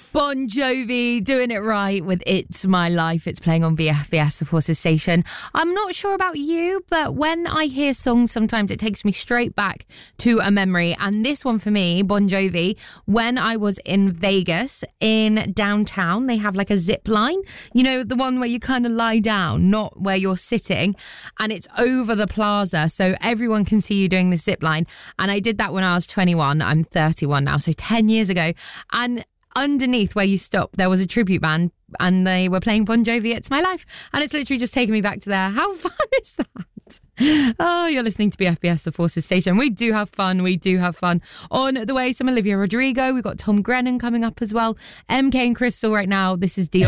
Bon Jovi doing it right with It's My Life. It's playing on BFBS, the Forces Station. I'm not sure about you, but when I hear songs, sometimes it takes me straight back to a memory. And this one for me, Bon Jovi, when I was in Vegas, in downtown, they have like a zip line. You know, the one where you kind of lie down, not where you're sitting. And it's over the plaza, so everyone can see you doing the zip line. And I did that when I was 21. I'm 31 now, so 10 years ago. And underneath where you stop, there was a tribute band and they were playing Bon Jovi, It's My Life. And it's literally just taken me back to there. How fun is that? Oh, you're listening to BFBS, the Forces Station. We do have fun. On the way, some Olivia Rodrigo. We've got Tom Grennan coming up as well. MK and Crystal right now. This is Dior.